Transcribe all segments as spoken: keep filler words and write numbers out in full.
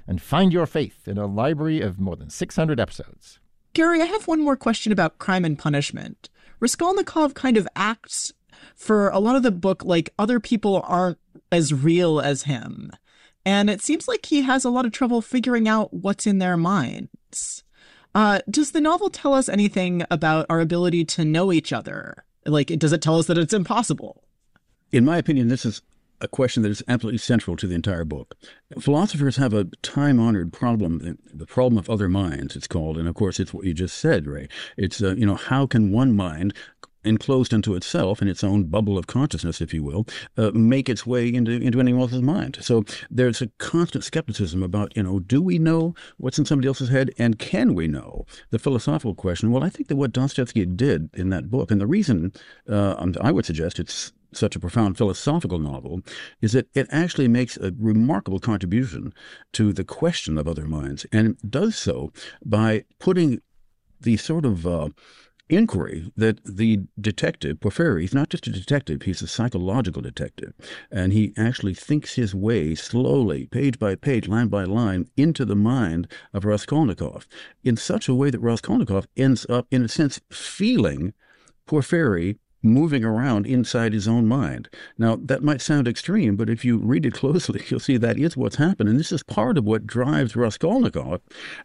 and find your faith in a library of more than six hundred episodes. Gary, I have one more question about Crime and Punishment. Raskolnikov kind of acts for a lot of the book like other people aren't as real as him. And it seems like he has a lot of trouble figuring out what's in their minds. Uh, does the novel tell us anything about our ability to know each other? Like, does it tell us that it's impossible? In my opinion, this is a question that is absolutely central to the entire book. Philosophers have a time-honored problem, the problem of other minds, it's called. And of course, it's what you just said, Ray. It's, uh, you know, how can one mind, enclosed into itself, in its own bubble of consciousness, if you will, uh, make its way into, into anyone else's mind? So there's a constant skepticism about, you know, do we know what's in somebody else's head, and can we know? The philosophical question. Well, I think that what Dostoevsky did in that book, and the reason uh, I would suggest it's such a profound philosophical novel, is that it actually makes a remarkable contribution to the question of other minds, and does so by putting the sort of uh, inquiry that the detective, Porphyry, he's not just a detective, he's a psychological detective. And he actually thinks his way slowly, page by page, line by line, into the mind of Raskolnikov in such a way that Raskolnikov ends up, in a sense, feeling Porphyry moving around inside his own mind. Now, that might sound extreme, but if you read it closely, you'll see that is what's happened. And this is part of what drives Raskolnikov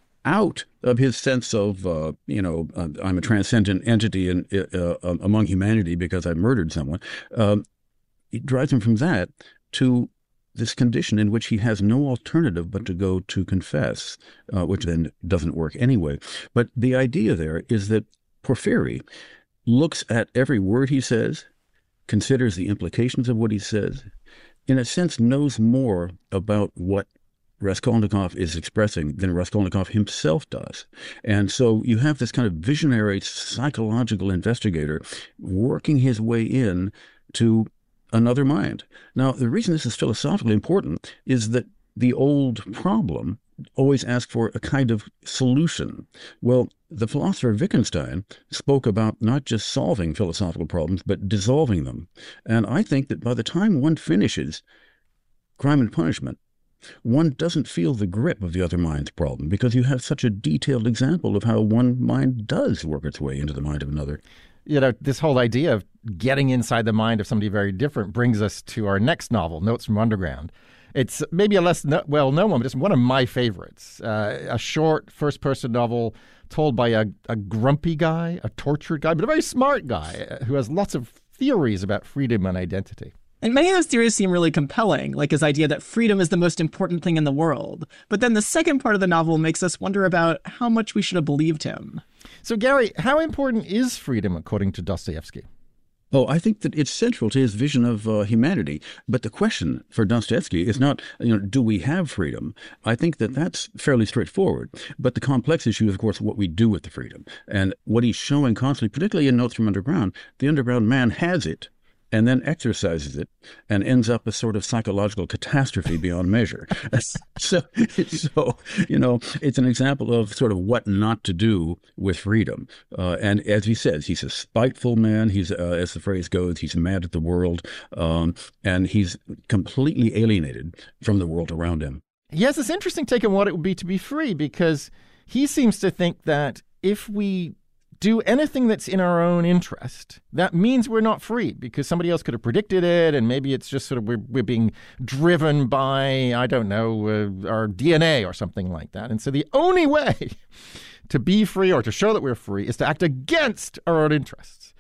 out of his sense of, uh, you know, uh, I'm a transcendent entity in, uh, uh, among humanity because I murdered someone. Um, it drives him from that to this condition in which he has no alternative but to go to confess, uh, which then doesn't work anyway. But the idea there is that Porphyry looks at every word he says, considers the implications of what he says, in a sense knows more about what Raskolnikov is expressing than Raskolnikov himself does. And so you have this kind of visionary psychological investigator working his way in to another mind. Now, the reason this is philosophically important is that the old problem always asked for a kind of solution. Well, the philosopher Wittgenstein spoke about not just solving philosophical problems, but dissolving them. And I think that by the time one finishes Crime and Punishment, one doesn't feel the grip of the other mind's problem because you have such a detailed example of how one mind does work its way into the mind of another. You know, this whole idea of getting inside the mind of somebody very different brings us to our next novel, Notes from Underground. It's maybe a less no- well-known one, but it's one of my favorites. Uh, a short first-person novel told by a, a grumpy guy, a tortured guy, but a very smart guy who has lots of theories about freedom and identity. And many of those theories seem really compelling, like his idea that freedom is the most important thing in the world. But then the second part of the novel makes us wonder about how much we should have believed him. So, Gary, how important is freedom according to Dostoevsky? Oh, I think that it's central to his vision of uh, humanity. But the question for Dostoevsky is not, you know, do we have freedom? I think that that's fairly straightforward. But the complex issue is, of course, what we do with the freedom. And what he's showing constantly, particularly in Notes from Underground, the underground man has it and then exercises it and ends up a sort of psychological catastrophe beyond measure. so, so, you know, it's an example of sort of what not to do with freedom. Uh, and as he says, he's a spiteful man. He's, uh, as the phrase goes, he's mad at the world. Um, and he's completely alienated from the world around him. He has this interesting take on what it would be to be free, because he seems to think that if we do anything that's in our own interest, that means we're not free, because somebody else could have predicted it, and maybe it's just sort of we're, we're being driven by, I don't know, uh, our D N A or something like that. And so the only way to be free or to show that we're free is to act against our own interests.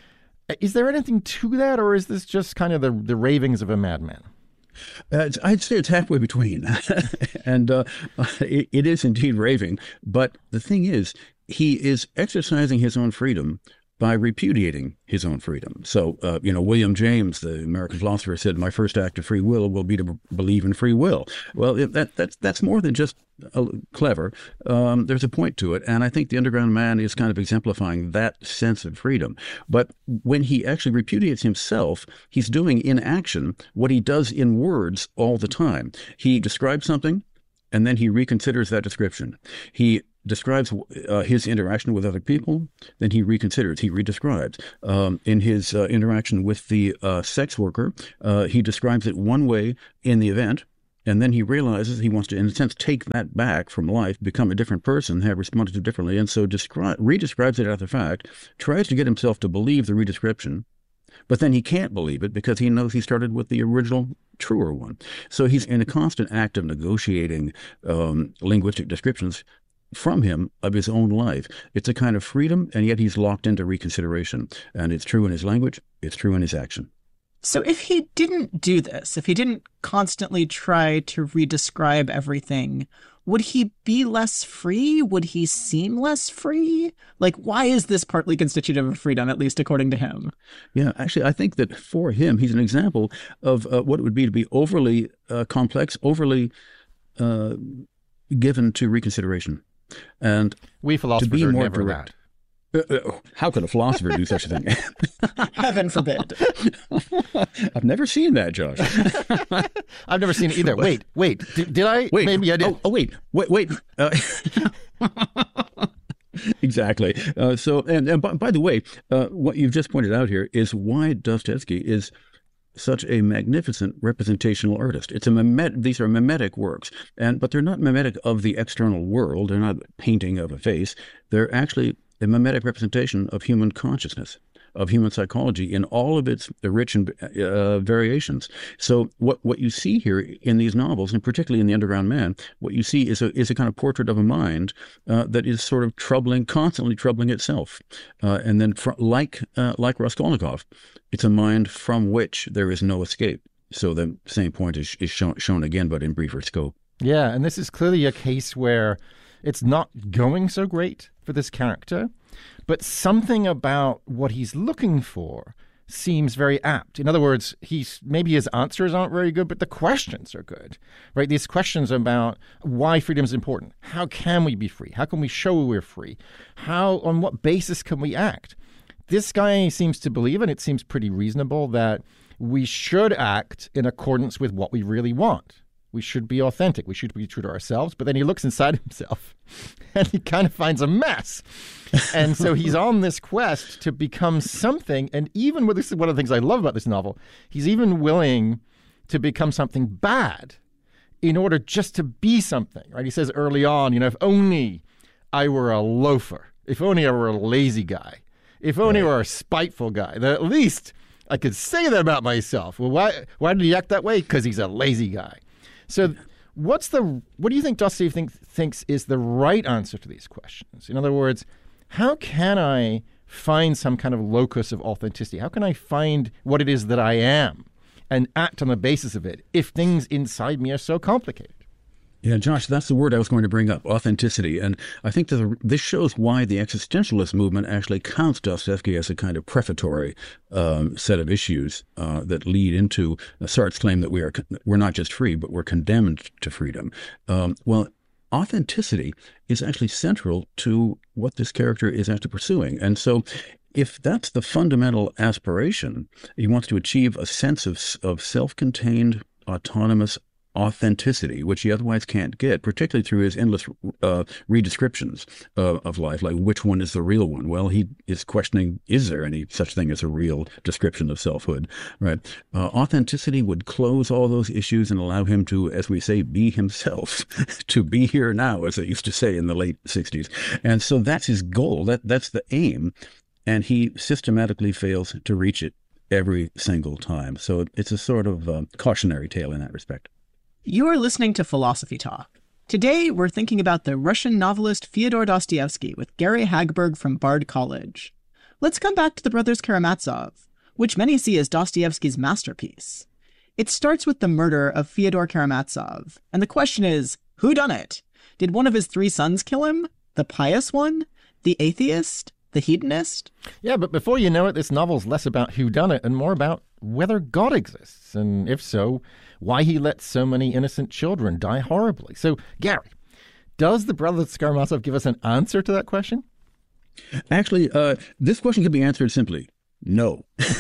Is there anything to that, or is this just kind of the, the ravings of a madman? Uh, I'd say it's halfway between. and uh, it, it is indeed raving. But the thing is, he is exercising his own freedom by repudiating his own freedom. So, uh, you know, William James, the American philosopher, said, my first act of free will will be to b- believe in free will. Well, it, that, that's, that's more than just uh, clever. Um, there's a point to it. And I think the underground man is kind of exemplifying that sense of freedom. But when he actually repudiates himself, he's doing in action what he does in words all the time. He describes something, and then he reconsiders that description. He describes uh, his interaction with other people, then he reconsiders, he redescribes. Um, in his uh, interaction with the uh, sex worker, uh, he describes it one way in the event, And then he realizes he wants to, in a sense, take that back from life, become a different person, have responded to differently. And so descri- redescribes it after the fact, tries to get himself to believe the redescription, but then he can't believe it because he knows he started with the original, truer one. So he's in a constant act of negotiating um, linguistic descriptions from him of his own life. It's a kind of freedom, and yet he's locked into reconsideration. And it's true in his language, it's true in his action. So if he didn't do this, if he didn't constantly try to redescribe everything, would he be less free? Would he seem less free? Like, why is this partly constitutive of freedom, at least according to him? Yeah, actually, I think that for him, he's an example of uh, what it would be to be overly uh, complex, overly uh, given to reconsideration. And we philosophers to be are more never direct. that. Uh, uh, how could a philosopher do such a thing? Heaven forbid. I've never seen that, Josh. I've never seen it either. Wait, wait. Did, did I? Wait. Maybe I did. Oh, oh wait. Wait, wait. Uh, exactly. Uh, so, and, and by, by the way, uh, what you've just pointed out here is why Dostoevsky is such a magnificent representational artist. It's a mimet- These are mimetic works, and but they're not mimetic of the external world. They're not painting of a face. They're actually a mimetic representation of human consciousness, of human psychology in all of its rich and uh, variations. So what what you see here in these novels, and particularly in The Underground Man, what you see is a is a kind of portrait of a mind uh, that is sort of troubling, constantly troubling itself, uh, and then fr- like uh, like Raskolnikov, it's a mind from which there is no escape. So the same point is is shown shown again, but in briefer scope. Yeah, and this is clearly a case where it's not going so great for this character, but something about what he's looking for seems very apt. In other words, he's maybe his answers aren't very good, but the questions are good, right? These questions about why freedom is important. How can we be free? How can we show we're free? How, on what basis can we act? This guy seems to believe, and it seems pretty reasonable, that we should act in accordance with what we really want. We should be authentic. We should be true to ourselves. But then he looks inside himself and he kind of finds a mess. And so he's on this quest to become something. And even with this is one of the things I love about this novel, he's even willing to become something bad in order just to be something, right? He says early on, you know, if only I were a loafer, if only I were a lazy guy, if only I were a spiteful guy, then at least I could say that about myself. Well, why, why did he act that way? Because he's a lazy guy. So what's the what do you think Dostoevsky think, thinks is the right answer to these questions? In other words, how can I find some kind of locus of authenticity? How can I find what it is that I am and act on the basis of it if things inside me are so complicated? Yeah, Josh, that's the word I was going to bring up, authenticity. And I think that this shows why the existentialist movement actually counts Dostoevsky as a kind of prefatory um, set of issues uh, that lead into Sartre's claim that we are we're not just free, but we're condemned to freedom. Um, well, authenticity is actually central to what this character is actually pursuing. And so if that's the fundamental aspiration, he wants to achieve a sense of, of self-contained, autonomous authenticity, which he otherwise can't get, particularly through his endless uh, redescriptions uh, of life, like which one is the real one? Well, he is questioning, is there any such thing as a real description of selfhood, right? Uh, authenticity would close all those issues and allow him to, as we say, be himself, to be here now, as they used to say in the late sixties. And so that's his goal. That That's the aim. And he systematically fails to reach it every single time. So it's a sort of uh, cautionary tale in that respect. You are listening to Philosophy Talk. Today, we're thinking about the Russian novelist Fyodor Dostoevsky with Gary Hagberg from Bard College. Let's come back to the Brothers Karamazov, which many see as Dostoevsky's masterpiece. It starts with the murder of Fyodor Karamazov, and the question is, who done it? Did one of his three sons kill him? The pious one? The atheist? The hedonist? Yeah, but before you know it, this novel's less about who done it and more about whether God exists, and if so, why he let so many innocent children die horribly. So, Gary, does the Brothers Karamazov give us an answer to that question? Actually, uh, this question can be answered simply, no.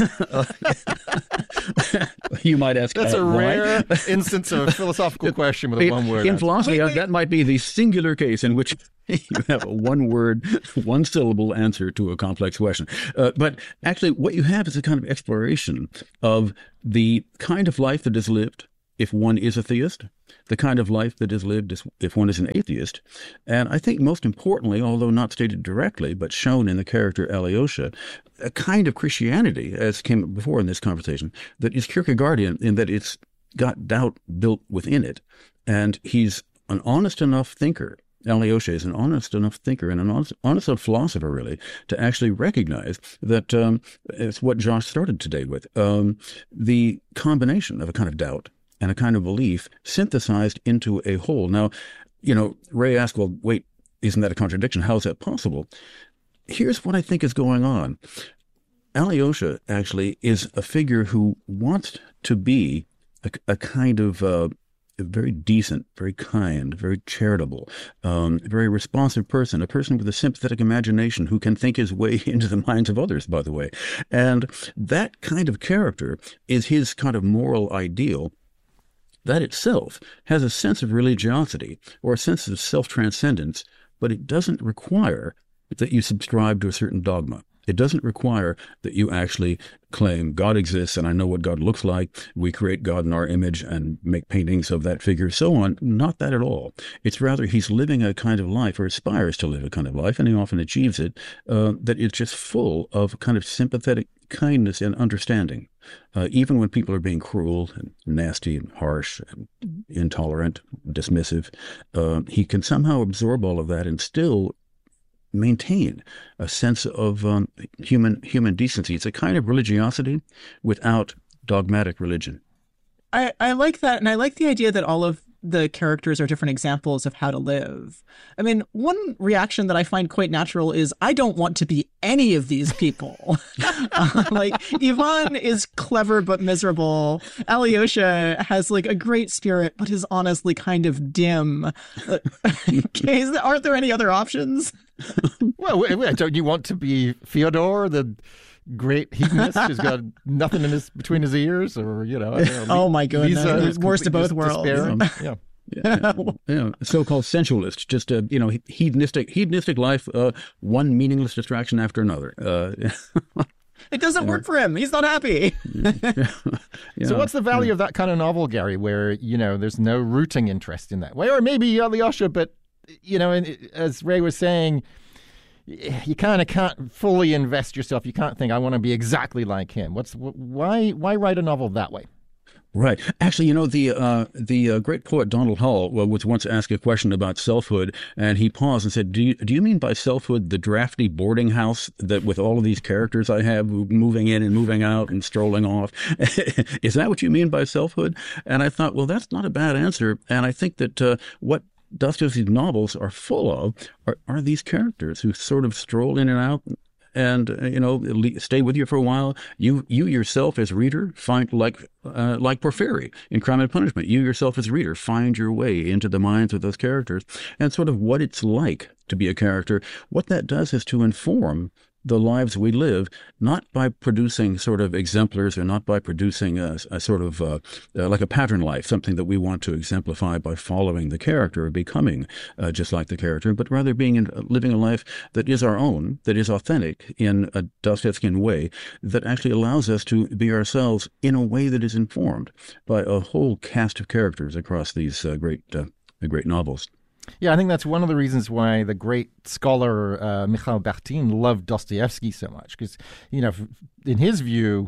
You might ask, That's uh, a why? rare instance of a philosophical question with a one-word In answer. philosophy, Wait, wait. that might be the singular case in which you have a one-word, one-syllable answer to a complex question. Uh, but actually, what you have is a kind of exploration of the kind of life that is lived if one is a theist, the kind of life that is lived if one is an atheist. And I think most importantly, although not stated directly, but shown in the character Alyosha, a kind of Christianity, as came before in this conversation, that is Kierkegaardian in that it's got doubt built within it. And he's an honest enough thinker. Alyosha is an honest enough thinker and an honest, honest enough philosopher, really, to actually recognize that um, it's what Josh started today with, um, the combination of a kind of doubt and a kind of belief synthesized into a whole. Now, you know, Ray asked, well, wait, isn't that a contradiction? How is that possible? Here's what I think is going on. Alyosha actually is a figure who wants to be a, a kind of uh, a very decent, very kind, very charitable, um, very responsive person, a person with a sympathetic imagination who can think his way into the minds of others, by the way. And that kind of character is his kind of moral ideal. That itself has a sense of religiosity or a sense of self-transcendence, but it doesn't require that you subscribe to a certain dogma. It doesn't require that you actually claim God exists and I know what God looks like. We create God in our image and make paintings of that figure, so on. Not that at all. It's rather he's living a kind of life, or aspires to live a kind of life, and he often achieves it, uh, that is just full of kind of sympathetic kindness and understanding. Uh, even when people are being cruel and nasty and harsh and intolerant, dismissive, uh, he can somehow absorb all of that and still maintain a sense of um, human human decency. It's a kind of religiosity without dogmatic religion. I, I like that, and I like the idea that all of the characters are different examples of how to live. I mean, one reaction that I find quite natural is I don't want to be any of these people. uh, like, Ivan is clever but miserable. Alyosha has like a great spirit but is honestly kind of dim. Uh, aren't there any other options? Well, don't you want to be Fyodor, the great hedonist who's got nothing in his between his ears, or you know? I don't know oh my goodness, worst of both worlds. Yeah. yeah. Yeah, yeah, so-called sensualist, just a you know hedonistic hedonistic life, uh, one meaningless distraction after another. Uh, it doesn't work for him. He's not happy. yeah. Yeah. So what's the value yeah. of that kind of novel, Gary, where you know there's no rooting interest in that way, or maybe Alyosha, but you know, as Ray was saying, you kind of can't fully invest yourself. You can't think, I want to be exactly like him. What's why why write a novel that way? Right. Actually, you know, the uh, the uh, great poet Donald Hull was once asked a question about selfhood, and he paused and said, do you, do you mean by selfhood the drafty boarding house that with all of these characters I have moving in and moving out and strolling off? Is that what you mean by selfhood? And I thought, well, that's not a bad answer. And I think that uh, what Dostoevsky's novels are full of are, are these characters who sort of stroll in and out and, uh, you know, stay with you for a while. You you yourself as reader find, like uh, like Porphyry in Crime and Punishment, you yourself as reader find your way into the minds of those characters and sort of what it's like to be a character. What that does is to inform the lives we live, not by producing sort of exemplars or not by producing a, a sort of uh, uh, like a pattern life, something that we want to exemplify by following the character or becoming uh, just like the character, but rather being in, uh, living a life that is our own, that is authentic in a Dostoevskian way, that actually allows us to be ourselves in a way that is informed by a whole cast of characters across these uh, great, uh, great novels. Yeah, I think that's one of the reasons why the great scholar uh, Mikhail Bakhtin loved Dostoevsky so much, because, you know, in his view,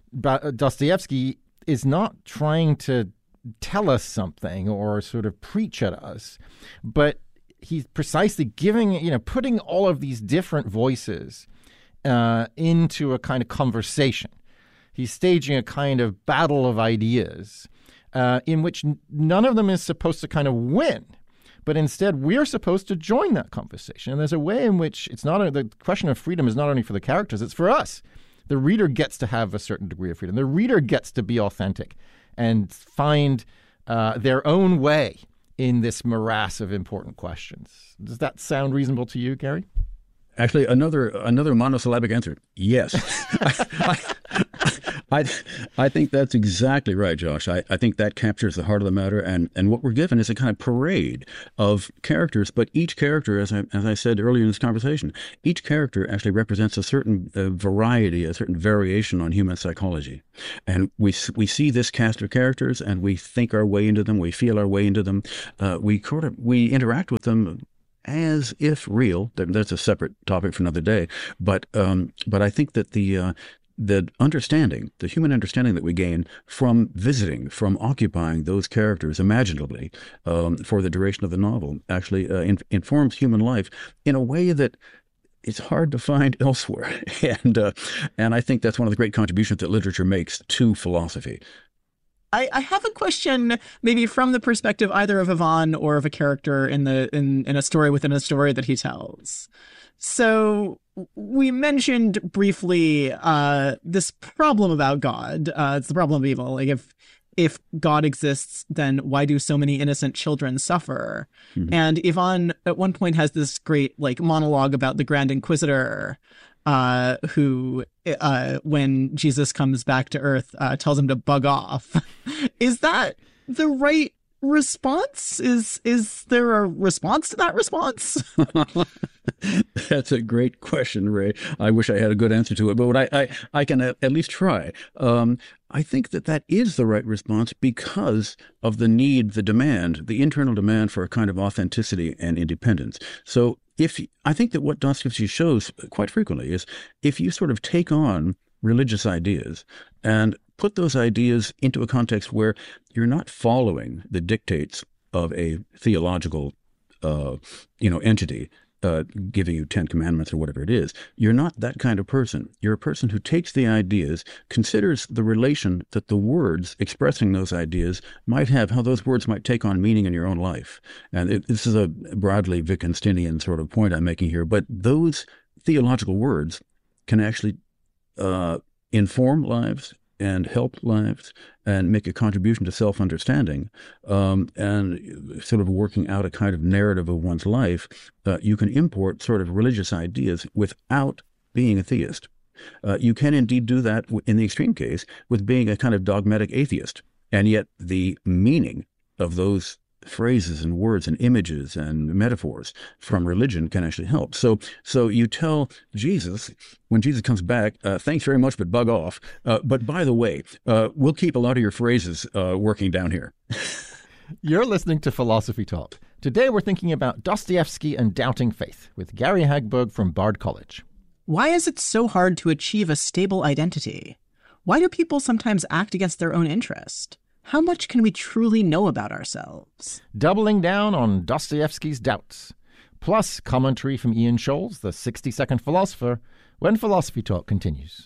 Dostoevsky is not trying to tell us something or sort of preach at us, but he's precisely giving, you know, putting all of these different voices uh, into a kind of conversation. He's staging a kind of battle of ideas uh, in which n- none of them is supposed to kind of win. But instead, we're supposed to join that conversation. And there's a way in which it's not a, the question of freedom is not only for the characters, it's for us. The reader gets to have a certain degree of freedom. The reader gets to be authentic and find uh, their own way in this morass of important questions. Does that sound reasonable to you, Gary? Actually, another another monosyllabic answer. Yes. I, I, I I think that's exactly right, Josh. I, I think that captures the heart of the matter, and, and what we're given is a kind of parade of characters, but each character, as I, as I said earlier in this conversation, each character actually represents a certain uh, variety, a certain variation on human psychology. And we we see this cast of characters, and we think our way into them, we feel our way into them, uh, we, sort of, we interact with them as if real. That's a separate topic for another day. But um, but I think that the uh, the understanding, the human understanding that we gain from visiting, from occupying those characters imaginatively um, for the duration of the novel, actually uh, in, informs human life in a way that it's hard to find elsewhere. and uh, and I think that's one of the great contributions that literature makes to philosophy. I, I have a question, maybe from the perspective either of Ivan or of a character in the in, in a story within a story that he tells. So we mentioned briefly uh, this problem about God. Uh, it's the problem of evil. Like if if God exists, then why do so many innocent children suffer? Mm-hmm. And Ivan at one point has this great like monologue about the Grand Inquisitor, uh, who, uh, when Jesus comes back to Earth, uh, tells him to bug off. Is that the right response? Is is there a response to that response? That's a great question, Ray. I wish I had a good answer to it, but what I, I, I can at least try. Um, I think that that is the right response because of the need, the demand, the internal demand for a kind of authenticity and independence. So if I think that what Dostoevsky shows quite frequently is if you sort of take on religious ideas and put those ideas into a context where you're not following the dictates of a theological, uh, you know, entity, uh, giving you Ten Commandments or whatever it is. You're not that kind of person. You're a person who takes the ideas, considers the relation that the words expressing those ideas might have, how those words might take on meaning in your own life. And it, this is a broadly Wittgensteinian sort of point I'm making here, but those theological words can actually uh, inform lives and help lives and make a contribution to self-understanding um, and sort of working out a kind of narrative of one's life. Uh, you can import sort of religious ideas without being a theist. Uh, you can indeed do that in the extreme case with being a kind of dogmatic atheist. And yet the meaning of those phrases and words and images and metaphors from religion can actually help. So so you tell Jesus, when Jesus comes back, uh, thanks very much, but bug off. Uh, but by the way, uh, we'll keep a lot of your phrases uh, working down here. You're listening to Philosophy Talk. Today we're thinking about Dostoevsky and doubting faith with Gary Hagberg from Bard College. Why is it so hard to achieve a stable identity? Why do people sometimes act against their own interest? How much can we truly know about ourselves? Doubling down on Dostoevsky's doubts. Plus commentary from Ian Scholes, the sixty-second philosopher, when Philosophy Talk continues.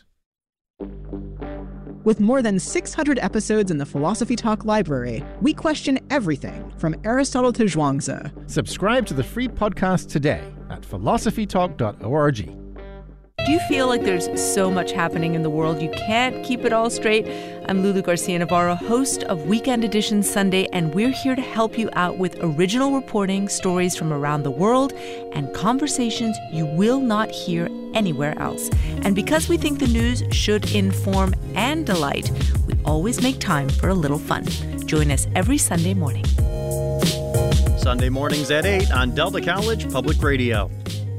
With more than six hundred episodes in the Philosophy Talk library, we question everything from Aristotle to Zhuangzi. Subscribe to the free podcast today at philosophy talk dot org. Do you feel like there's so much happening in the world you can't keep it all straight? I'm Lulu Garcia-Navarro, host of Weekend Edition Sunday, and we're here to help you out with original reporting, stories from around the world, and conversations you will not hear anywhere else. And because we think the news should inform and delight, we always make time for a little fun. Join us every Sunday morning. Sunday mornings at eight on Delta College Public Radio.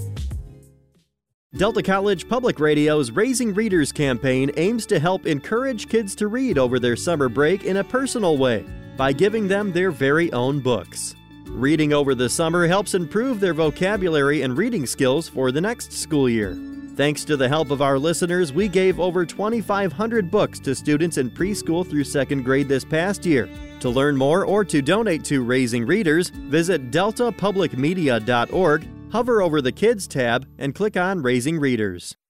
Delta College Public Radio's Raising Readers campaign aims to help encourage kids to read over their summer break in a personal way by giving them their very own books. Reading over the summer helps improve their vocabulary and reading skills for the next school year. Thanks to the help of our listeners, we gave over twenty-five hundred books to students in preschool through second grade this past year. To learn more or to donate to Raising Readers, visit delta public media dot org. Hover over the Kids tab and click on Raising Readers.